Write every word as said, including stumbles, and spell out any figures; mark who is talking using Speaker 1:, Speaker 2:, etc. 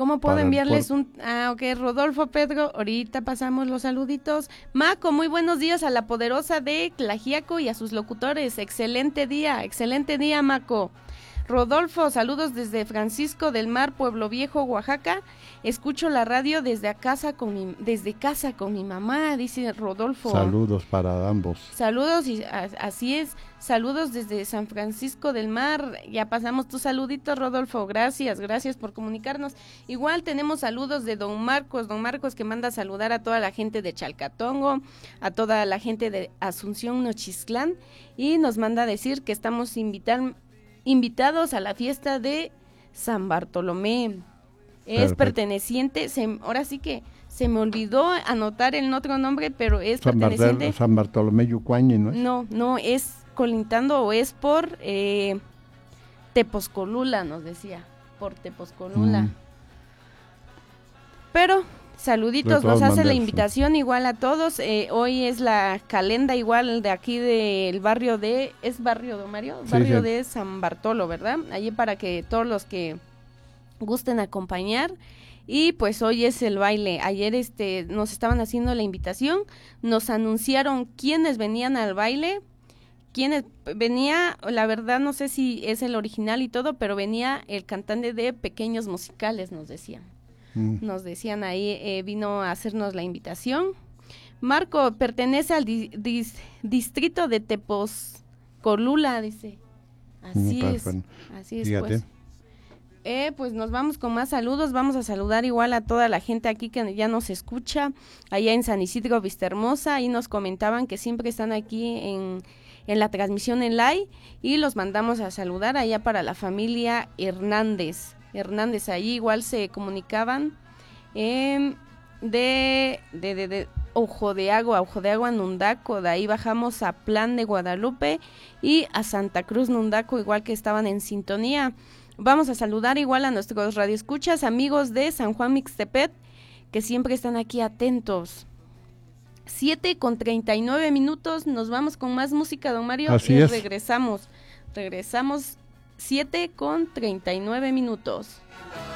Speaker 1: ¿Cómo puedo
Speaker 2: Para el
Speaker 1: enviarles
Speaker 2: puer-
Speaker 1: un...? Ah, ok, Rodolfo, Pedro, ahorita pasamos los saluditos. Maco, muy buenos días a la poderosa de Tlaxiaco y a sus locutores. Excelente día, excelente día, Maco. Rodolfo, saludos desde Francisco del Mar, Pueblo Viejo, Oaxaca. Escucho la radio desde casa con mi, desde casa con mi mamá, dice Rodolfo.
Speaker 2: Saludos para ambos.
Speaker 1: Saludos, y a, así es, saludos desde San Francisco del Mar. Ya pasamos tus saluditos, Rodolfo, gracias, gracias por comunicarnos. Igual tenemos saludos de don Marcos, don Marcos que manda a saludar a toda la gente de Chalcatongo, a toda la gente de Asunción, Nochistlán, y nos manda a decir que estamos invitar, invitados a la fiesta de San Bartolomé. Es
Speaker 2: Perfecto.
Speaker 1: perteneciente, se, ahora sí que se me olvidó anotar el otro nombre, pero es
Speaker 2: San,
Speaker 1: perteneciente.
Speaker 2: Bartel, San Bartolomé Yucuañi, ¿no es?
Speaker 1: No, no, es colindando o es por eh, Tepozcolula, nos decía, por Tepozcolula.
Speaker 2: Mm.
Speaker 1: Pero
Speaker 2: De
Speaker 1: saluditos,
Speaker 2: todas
Speaker 1: nos hace la
Speaker 2: maneras,
Speaker 1: invitación igual a todos. Eh, hoy es la calenda igual de aquí del barrio de, ¿es barrio de Mario?
Speaker 2: Sí,
Speaker 1: Barrio
Speaker 2: sí.
Speaker 1: de San Bartolo, ¿verdad? Allí para que todos los que gusten acompañar. Y pues hoy es el baile. Ayer este nos estaban haciendo la invitación, nos anunciaron quiénes venían al baile, quiénes venía, la verdad no sé si es el original y todo, pero venía el cantante de Pequeños Musicales, nos decían.
Speaker 2: Mm.
Speaker 1: Nos decían ahí, eh, vino a hacernos la invitación. Marco pertenece al di- dis- distrito de Tepozcolula, dice. Así
Speaker 2: Mm,
Speaker 1: es,
Speaker 2: bueno,
Speaker 1: así es
Speaker 2: fíjate.
Speaker 1: pues. Eh, pues nos vamos con más saludos, vamos a saludar igual a toda la gente aquí que ya nos escucha, allá en San Isidro, Vistahermosa, ahí nos comentaban que siempre están aquí en, en la transmisión en live y los mandamos a saludar allá para la familia Hernández, Hernández, ahí igual se comunicaban eh, de, de, de, de Ojo de Agua, Ojo de Agua, Nundaco, de ahí bajamos a Plan de Guadalupe y a Santa Cruz, Nundaco, igual que estaban en sintonía. Vamos a saludar igual a nuestros radioescuchas, amigos de San Juan Mixtepet, que siempre están aquí atentos. Siete con treinta y nueve minutos, nos vamos con más música, don Mario,
Speaker 2: Así
Speaker 1: y
Speaker 2: es.
Speaker 1: regresamos. Regresamos siete con treinta y nueve minutos.